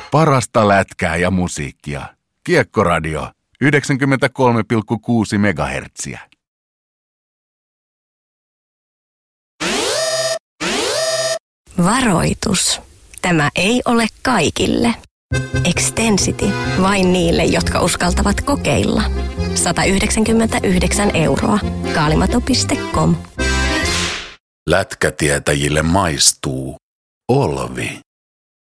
Parasta lätkää ja musiikkia. Kiekkoradio 93,6 megahertsiä. Varoitus. Tämä ei ole kaikille. Extensity vain niille, jotka uskaltavat kokeilla. 199 €. Kaalimato.com. Lätkätietäjille maistuu Olvi.